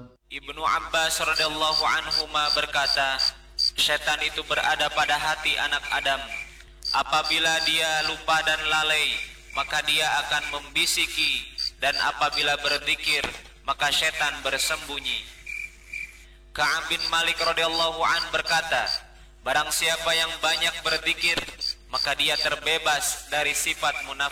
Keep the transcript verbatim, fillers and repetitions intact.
Ibnu Abbas radhiyallahu anhuma berkata, setan itu berada pada hati anak Adam. Apabila dia lupa dan lalai, maka dia akan membisiki, dan apabila berzikir, maka setan bersembunyi. Ka'ab bin Malik radhiyallahu an berkata, barang siapa yang banyak berzikir, maka dia terbebas dari sifat munafik.